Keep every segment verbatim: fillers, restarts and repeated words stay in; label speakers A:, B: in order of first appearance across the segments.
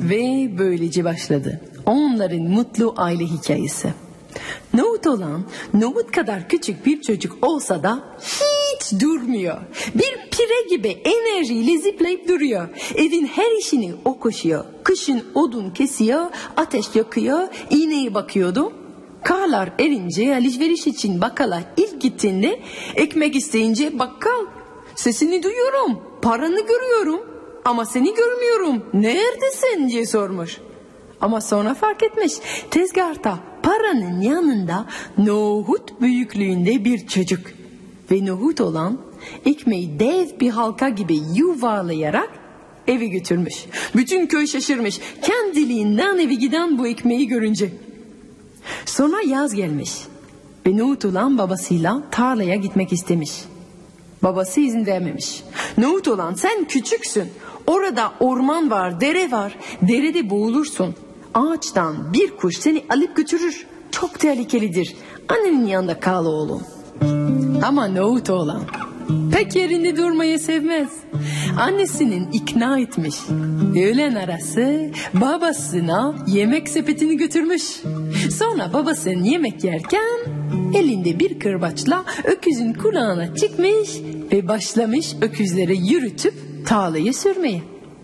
A: Ve böylece başladı onların mutlu aile hikayesi. Nohut olan nohut kadar küçük bir çocuk olsa da hiç durmuyor. Bir pire gibi enerjiyle zıplayıp duruyor. Evin her işini o koşuyor. Kışın odun kesiyor, ateş yakıyor, iğneye bakıyordu. Karlar erince alışveriş için bakkala ilk gittiğinde ekmek isteyince bakkal sesini duyuyorum, paranı görüyorum ama seni görmüyorum. Neredesin diye sormuş. Ama sonra fark etmiş tezgahta paranın yanında nohut büyüklüğünde bir çocuk. Ve nohut olan ekmeği dev bir halka gibi yuvarlayarak eve götürmüş. Bütün köy şaşırmış kendiliğinden eve giden bu ekmeği görünce. Sonra yaz gelmiş ve nohut olan babasıyla tarlaya gitmek istemiş. Babası izin vermemiş. Nohut olan sen küçüksün. Orada orman var, dere var. Derede boğulursun. Ağaçtan bir kuş seni alıp götürür. Çok tehlikelidir. Annenin yanında kal oğlum. Ama nohut olan pek yerinde durmayı sevmez. Annesinin ikna etmiş. Öğlen arası babasına yemek sepetini götürmüş. Sonra babasının yemek yerken elinde bir kırbaçla öküzün kulağına çıkmış ve başlamış öküzleri yürütüp tarlaya sürmeye.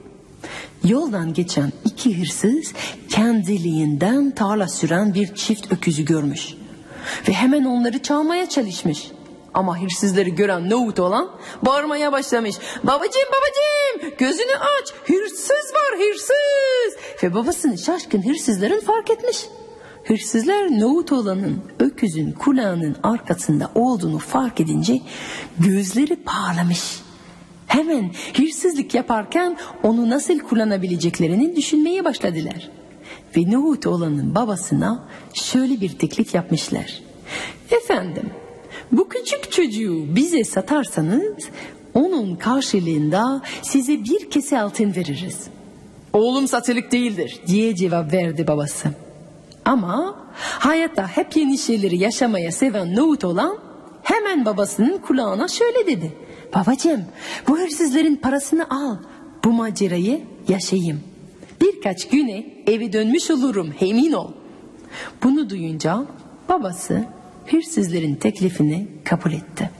A: Yoldan geçen iki hırsız kendiliğinden tarla süren bir çift öküzü görmüş. Ve hemen onları çalmaya çalışmış. Ama hırsızları gören nohut olan bağırmaya başlamış. Babacığım babacığım gözünü aç, hırsız var hırsız. Ve babasını şaşkın hırsızların fark etmiş. Hırsızlar nohut olanın öküzün kulağının arkasında olduğunu fark edince gözleri parlamış. Hemen hırsızlık yaparken onu nasıl kullanabileceklerini düşünmeye başladılar. Ve nohut olanın babasına şöyle bir teklif yapmışlar. Efendim, bu küçük çocuğu bize satarsanız onun karşılığında size bir kese altın veririz. Oğlum satılık değildir diye cevap verdi babası. Ama hayatta hep yeni şeyleri yaşamaya seven nohut olan hemen babasının kulağına şöyle dedi. Babacığım, bu hırsızların parasını al, bu macerayı yaşayayım. Birkaç güne eve dönmüş olurum, emin ol. Bunu duyunca babası hırsızların teklifini kabul etti.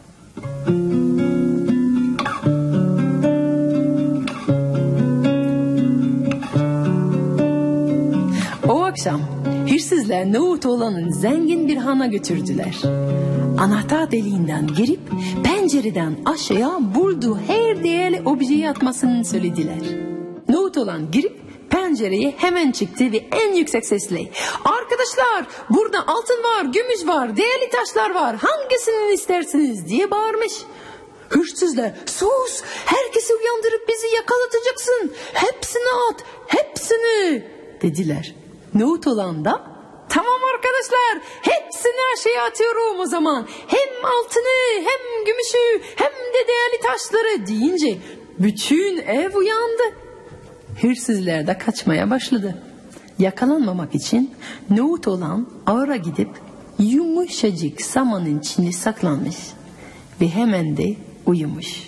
A: O akşam hırsızlar nohut olanın zengin bir hana götürdüler. Anahtar deliğinden girip pencereden aşağıya bulduğu her değerli objeyi atmasını söylediler. Nohut olan girip pencereye hemen çıktı ve en yüksek sesle arkadaşlar burada altın var, gümüş var, değerli taşlar var, hangisini istersiniz diye bağırmış. Hırsızlar sus, herkesi uyandırıp bizi yakalatacaksın, hepsini at, hepsini dediler. Nohut olan da tamam arkadaşlar hepsini aşağıya atıyorum o zaman, hem altını hem gümüşü hem de değerli taşları deyince bütün ev uyandı. Hırsızlar da kaçmaya başladı. Yakalanmamak için nohut olan ağıra gidip yumuşacık samanın içine saklanmış ve hemen de uyumuş.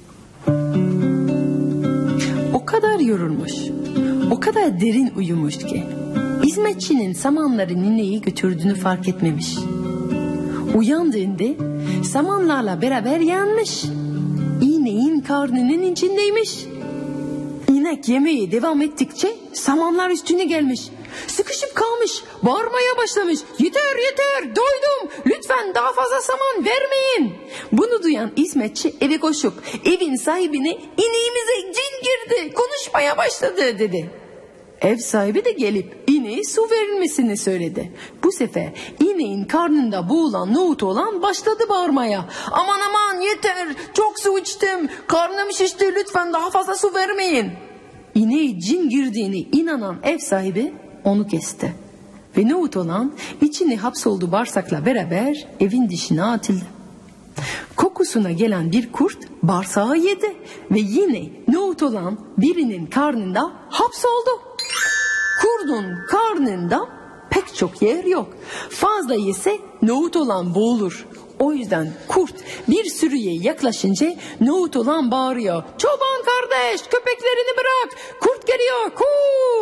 A: O kadar yorulmuş, o kadar derin uyumuş ki hizmetçinin samanları nineyi götürdüğünü fark etmemiş. Uyandığında samanlarla beraber yanmış. İğneğin karnının içindeymiş. İnek yemeye devam ettikçe samanlar üstüne gelmiş. Sıkışıp kalmış, bağırmaya başlamış. Yeter yeter, doydum, lütfen daha fazla saman vermeyin. Bunu duyan hizmetçi eve koşup evin sahibine ineğimize cin girdi, konuşmaya başladı dedi. Ev sahibi de gelip ineğe su verilmesini söyledi. Bu sefer ineğin karnında boğulan nohut olan başladı bağırmaya. Aman aman yeter, çok su içtim, karnım şişti, lütfen daha fazla su vermeyin. İneğe cin girdiğine inanan ev sahibi onu kesti. Ve nohut olan içine hapsolduğu bağırsakla beraber evin dışına atıldı. Kokusuna gelen bir kurt bağırsağı yedi ve yine nohut olan birinin karnında hapsoldu. Kurdun karnında pek çok yer yok. Fazla yese nohut olan boğulur. O yüzden kurt bir sürüye yaklaşınca nohut olan bağırıyor. Çoban kardeş, köpeklerini bırak, kurt geliyor, kuş.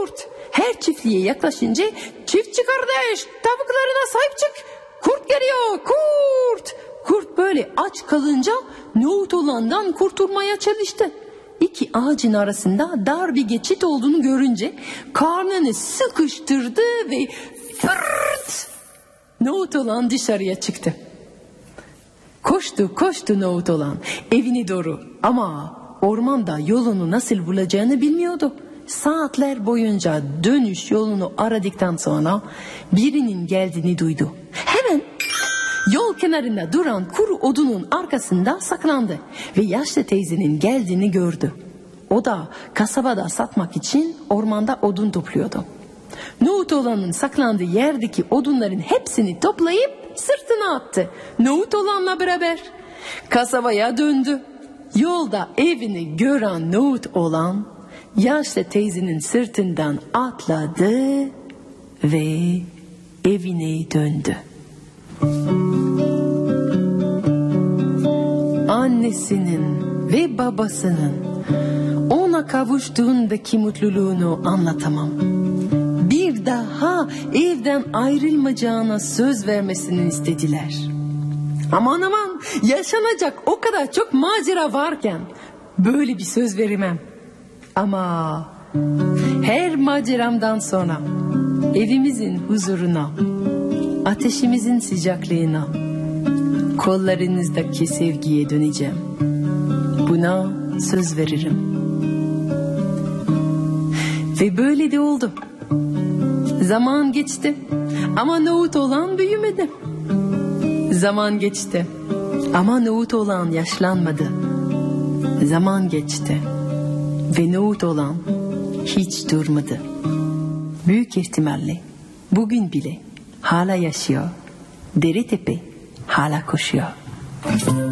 A: çiftliğe yaklaşınca çiftçi kardeş tavuklarına sahip çık. Kurt geliyor kurt. Kurt böyle aç kalınca nohut olandan kurtulmaya çalıştı. İki ağacın arasında dar bir geçit olduğunu görünce karnını sıkıştırdı ve fırt nohut olan dışarıya çıktı. Koştu koştu nohut olan evine doğru ama ormanda yolunu nasıl bulacağını bilmiyordu. Saatler boyunca dönüş yolunu aradıktan sonra birinin geldiğini duydu. Hemen yol kenarında duran kuru odunun arkasında saklandı ve yaşlı teyzenin geldiğini gördü. O da kasabada satmak için ormanda odun topluyordu. Nohut olanın saklandığı yerdeki odunların hepsini toplayıp sırtına attı. Nohut olanla beraber kasabaya döndü. Yolda evini gören nohut olan yaşlı teyzenin sırtından atladı ve evine döndü. Annesinin ve babasının ona kavuştuğundaki mutluluğunu anlatamam. Bir daha evden ayrılmayacağına söz vermesini istediler. Aman aman, yaşanacak o kadar çok macera varken böyle bir söz veremem. Ama her maceramdan sonra evimizin huzuruna, ateşimizin sıcaklığına, kollarınızdaki sevgiye döneceğim. Buna söz veririm. Ve böyle de oldu. Zaman geçti ama nohut olan büyümedi. Zaman geçti ama nohut olan yaşlanmadı. Zaman geçti ve nohut olan hiç durmadı. Büyük ihtimalle bugün bile hala yaşıyor. Dere tepe hala koşuyor.